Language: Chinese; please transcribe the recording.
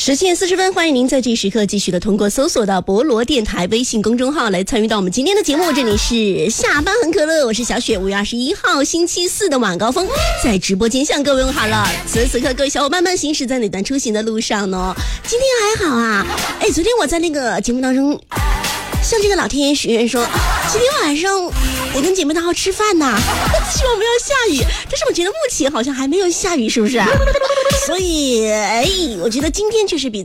10:40，欢迎您在这一时刻继续的通过搜索到博罗电台微信公众号来参与到我们今天的节目。这里是下班很可乐，我是小雪。5月21号星期四的晚高峰，在直播间向各位问好了。此时此刻，各位小伙伴们行驶在哪段出行的路上呢？今天还好啊。昨天我在那个节目当中向这个老天爷许愿说，今天晚上我跟姐妹好吃饭呐，希望不要下雨。但是我觉得目前好像还没有下雨，是不是啊？所以我觉得今天确实比